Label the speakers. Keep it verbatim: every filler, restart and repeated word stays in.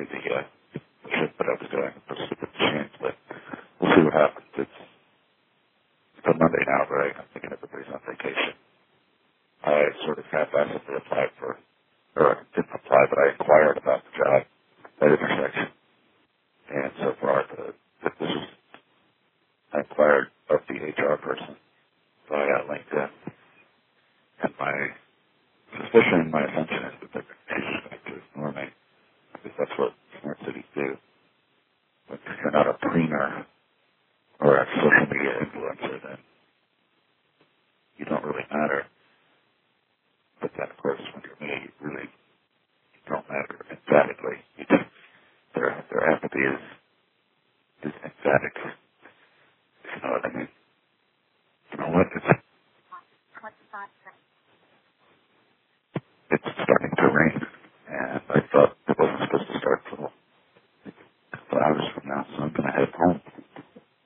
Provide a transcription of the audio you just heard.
Speaker 1: the uh, shit that I was doing for stupid machines, but we'll see what happens. It's, it's a Monday now, right? I'm thinking everybody's on vacation. I sort of half-assedly applied for, or I didn't apply, but I inquired about the job at Intersection. And so far, the, the, this is, I inquired of the H R person via LinkedIn. And my suspicion, my assumption is that they're going to ignore me, because that's what smart cities do. But if you're not a preener or a social media influencer, then you don't really matter. But then, of course, when you're me, you really don't matter emphatically. You just, their, their empathy is, is emphatic. You know what I mean? You know what? It's, it's starting to rain, and I thought it wasn't supposed to start till a couple hours from now, so I'm going to head home.